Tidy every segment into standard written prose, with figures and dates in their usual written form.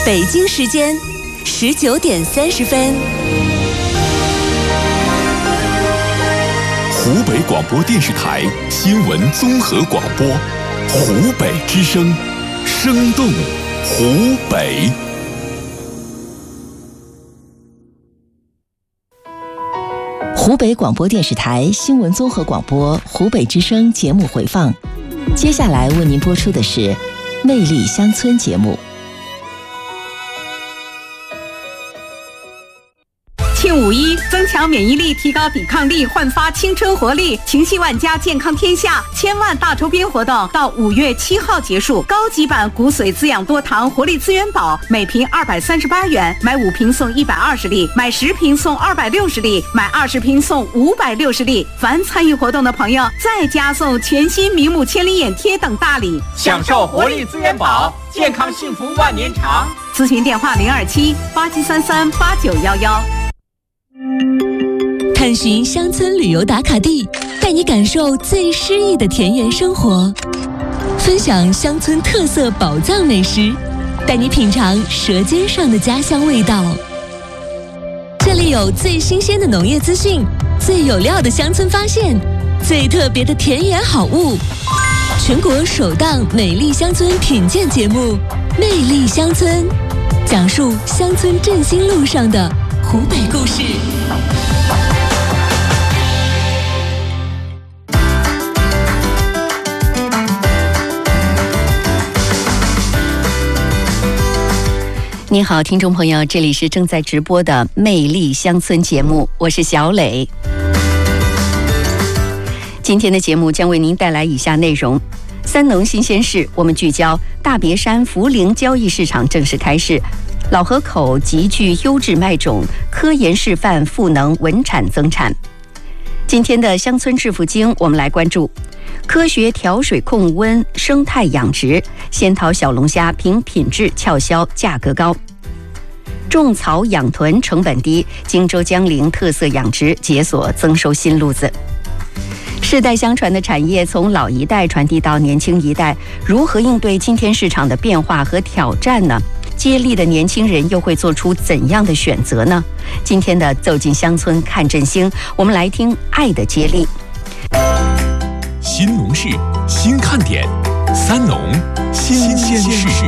北京时间19点30分。 湖北广播电视台新闻综合广播，湖北之声，生动湖北。 湖北广播电视台新闻综合广播，湖北之声节目回放。接下来为您播出的是《魅力乡村》节目。 庆5·1，增强免疫力，提高抵抗力，焕发青春活力，情系万家，健康天下千万大周边活动到5月7号结束。高级版骨髓滋养多糖活力资源宝，每瓶238元，买5瓶送120粒，买10瓶送260粒，买20瓶送560粒。凡参与活动的朋友，再加送全新名目千里眼贴等大礼， 享受活力资源宝，健康幸福万年长。 咨询电话027-8733-8911。 探寻乡村旅游打卡地，带你感受最诗意的田园生活，分享乡村特色宝藏美食，带你品尝舌尖上的家乡味道。这里有最新鲜的农业资讯，最有料的乡村发现，最特别的田园好物，全国首档美丽乡村品鉴节目《魅力乡村》，讲述乡村振兴路上的湖北故事。 您好，听众朋友，这里是正在直播的《魅力乡村》节目，我是小磊。今天的节目将为您带来以下内容：三农新鲜事，我们聚焦大别山涪陵交易市场正式开市，老河口极具优质麦种，科研示范赋能稳产增产。今天的乡村致富经，我们来关注科学调水控温，生态养殖，仙桃小龙虾凭品质俏销，价格高。种草养豚成本低，荆州江陵特色养殖解锁增收新路子。世代相传的产业从老一代传递到年轻一代，如何应对今天市场的变化和挑战呢？接力的年轻人又会做出怎样的选择呢？今天的走进乡村看振兴，我们来听爱的接力。 新农事，新看点，三农新鲜事。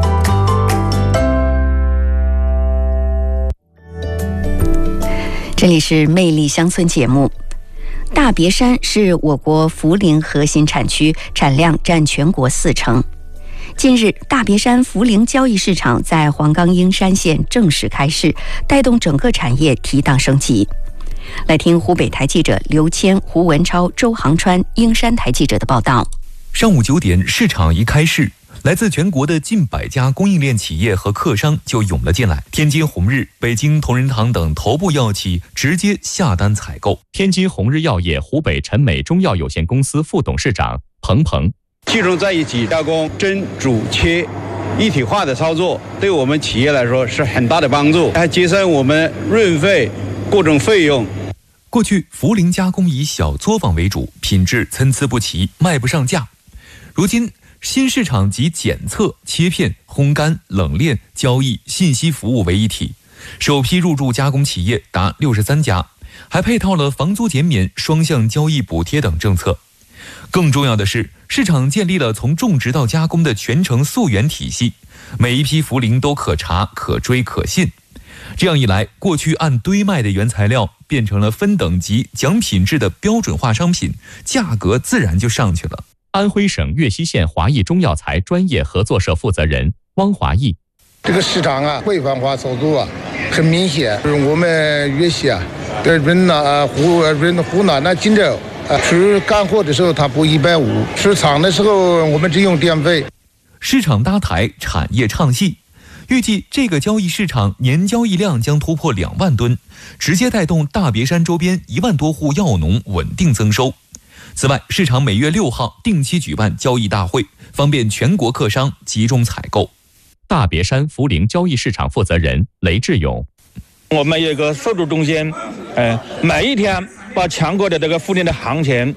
这里是魅力乡村节目。大别山是我国涪陵核心产区，产量占全国40%。近日，大别山涪陵交易市场在黄冈英山县正式开市，带动整个产业提档升级。来听湖北台记者刘谦、胡文超、周航川、英山台记者的报道。 上午9点，市场一开市，来自全国的近100家供应链企业和客商就涌了进来。天津红日、北京同仁堂等头部药企直接下单采购。 天津红日药业湖北陈美中药有限公司副董事长彭鹏： 集中在一起加工、蒸、煮、切一体化的操作，对我们企业来说是很大的帮助，还节省我们运费各种费用。 过去涪陵加工以小作坊为主，品质参差不齐，卖不上价。如今新市场集检测、切片、烘干、冷链、交易、信息服务为一体，首批入驻加工企业达63家，还配套了房租减免、双向交易补贴等政策。更重要的是，市场建立了从种植到加工的全程溯源体系，每一批涪陵都可查、可追、可信。这样一来，过去按堆卖的原材料变成了分等级、讲品质的标准化商品，价格自然就上去了。 安徽省岳西县华益中药材专业合作社负责人汪华义： 这个市场规范化操作很明显，我们岳西云南、湖南、荆州去干货的时候他补150，去厂的时候我们只用电费。 市场搭台，产业唱戏。预计这个交易市场年交易量将突破2万吨，直接带动大别山周边1万多户药农稳定增收。此外，市场每月6号定期举办交易大会，方便全国客商集中采购。 大别山涪陵交易市场负责人雷志勇： 我们有一个数据中心，每一天把全国的这个涪陵的行情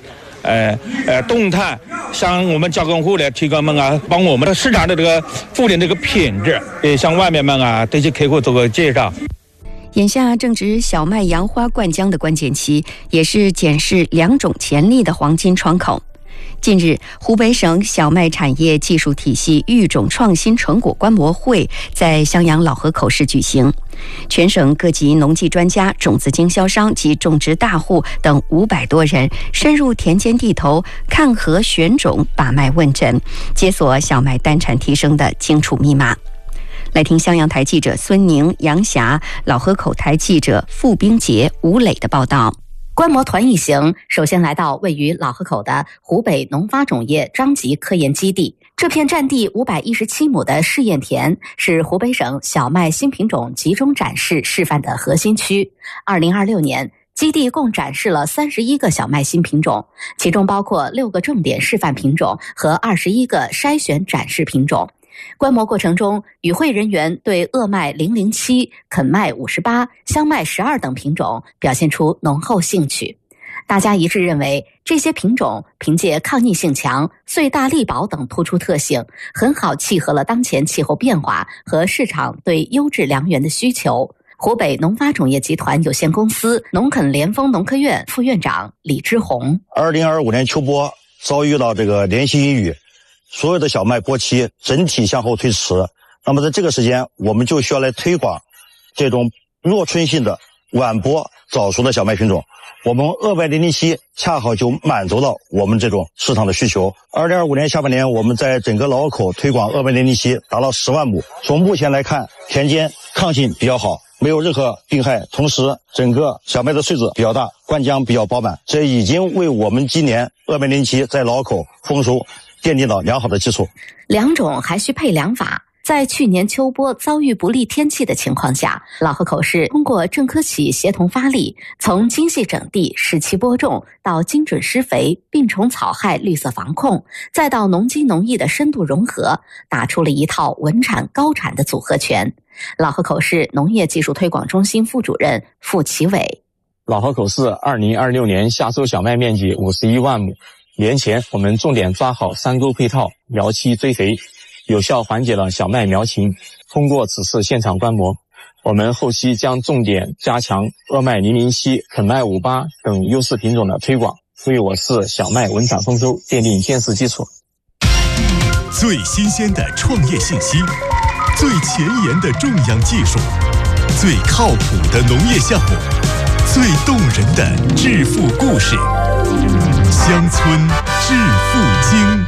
动态向我们加工户来提高帮我们的市场的这个福利这个品质，向外面这些客户做个介绍。 眼下正值小麦杨花灌浆的关键期，也是检视2种潜力的黄金窗口。近日，湖北省小麦产业技术体系育种创新成果观摩会在襄阳老河口市举行，全省各级农技专家、种子经销商及种植大户等500多人深入田间地头看河选种、把脉问诊，解锁小麦单产提升的荆楚密码。来听襄阳台记者孙宁、杨霞、老河口台记者付冰杰、吴磊的报道。 观摩团一行首先来到位于老河口的湖北农发种业张集科研基地。这片占地517亩的试验田是湖北省小麦新品种集中展示示范的核心区。2026年，基地共展示了31个小麦新品种，其中包括6个重点示范品种和21个筛选展示品种。观摩过程中，与会人员对鄂麦007、肯麦58、香麦12等品种表现出浓厚兴趣。大家一致认为，这些品种凭借抗逆性强、穗大力薄等突出特性，很好契合了当前气候变化和市场对优质粮源的需求。湖北农发种业集团有限公司农垦联丰农科院副院长李之红 ：2025年秋播遭遇到这个连续阴雨，所有的小麦播期整体向后推迟，那么在这个时间，我们就需要来推广这种弱春性的晚播早熟的小麦品种。我们鄂麦007恰好就满足了我们这种市场的需求。2025年下半年，我们在整个老河口推广鄂麦007达到10万亩。从目前来看，田间抗性比较好，没有任何病害，同时整个小麦的穗子比较大，灌浆比较饱满，这已经为我们今年鄂麦007在老河口丰收奠定了良好的基础。 2种还需配粮法。在去年秋播遭遇不利天气的情况下，老河口市通过正科企协同发力，从精细整地、适期播种到精准施肥、病虫草害绿色防控，再到农机农艺的深度融合，打出了一套稳产高产的组合拳。老河口市农业技术推广中心副主任付其伟： 老河口市2026年夏收小麦面积51万亩，年前我们重点抓好3沟配套、苗期追肥，有效缓解了小麦苗情。通过此次现场观摩，我们后期将重点加强鄂麦007、肯麦58等优势品种的推广，为我市小麦稳产丰收奠定坚实基础。 最新鲜的创业信息，最前沿的种养技术，最靠谱的农业项目，最动人的致富故事。乡村致富经。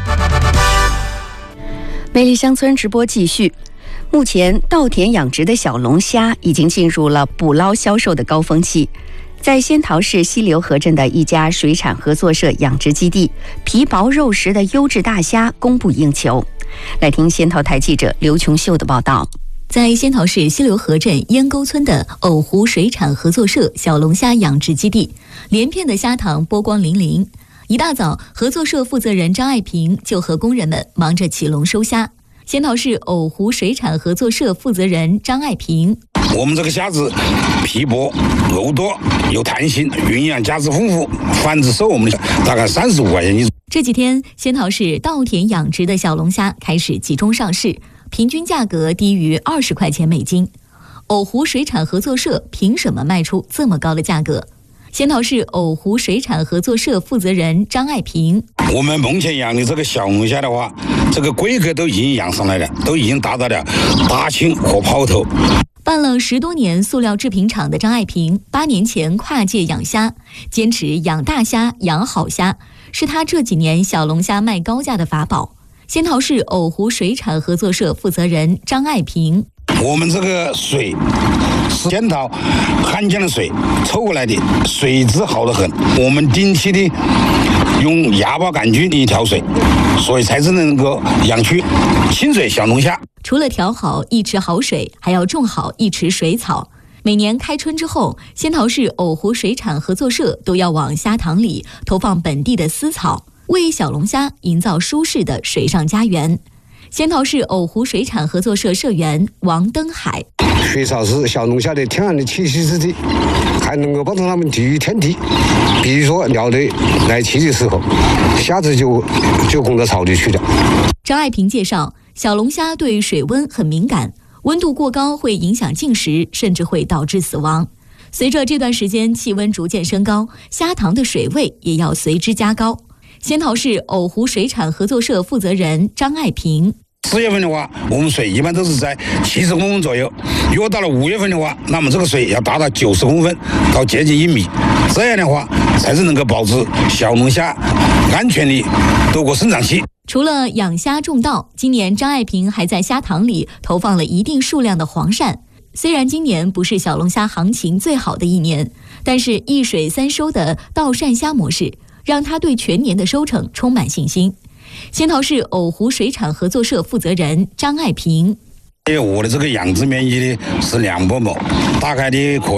魅力乡村直播继续。目前稻田养殖的小龙虾已经进入了捕捞销售的高峰期。在仙桃市西流河镇的一家水产合作社养殖基地，皮薄肉实的优质大虾供不应求。来听仙桃台记者刘琼秀的报道。 在仙桃市西流河镇烟沟村的藕湖水产合作社小龙虾养殖基地，连片的虾塘波光粼粼。一大早，合作社负责人张爱平就和工人们忙着起笼收虾。仙桃市藕湖水产合作社负责人张爱平： 我们这个虾子皮薄、肉多、有弹性，营养价值丰富，繁殖收我们大概35块钱一。 这几天，仙桃市稻田养殖的小龙虾开始集中上市，平均价格低于20块钱每斤。藕湖水产合作社凭什么卖出这么高的价格？仙桃市藕湖水产合作社负责人张爱平： 我们目前养的这个小龙虾的话，这个规格都已经养上来了，都已经达到了大青和泡头。 办了10多年塑料制品厂的张爱平，8年前跨界养虾，坚持养大虾、养好虾，是他这几年小龙虾卖高价的法宝。仙桃市藕湖水产合作社负责人张爱平： 我们这个水是仙桃汉江的水抽过来的，水质好得很。我们定期的用哑巴杆菌的调水，所以才是能够养出清水小龙虾。 除了调好1池好水，还要种好1池水草。每年开春之后，仙桃市藕湖水产合作社都要往虾塘里投放本地的丝草，为小龙虾营造舒适的水上家园。仙桃市藕湖水产合作社社员王登海： 水槽是小龙虾的天然的栖息之地，还能够帮助它们抵御天敌。比如说鸟类来栖的时候，虾子就供到槽里去了。 张爱萍介绍，小龙虾对水温很敏感，温度过高会影响进食，甚至会导致死亡。随着这段时间气温逐渐升高，虾塘的水位也要随之加高。仙桃市藕湖水产合作社负责人张爱萍 ，4月份的话，我们水一般都是在70公分左右。如果到了5月份的话，那么这个水要达到90公分到接近1米，这样的话才是能够保持小龙虾安全的度过生长期。 除了养虾种稻，今年张爱萍还在虾塘里投放了一定数量的黄鳝。虽然今年不是小龙虾行情最好的一年，但是一水三收的稻鳝虾模式让他对全年的收成充满信心。仙桃市藕湖水产合作社负责人张爱萍， 我的这个养殖面积呢是200亩，大概的可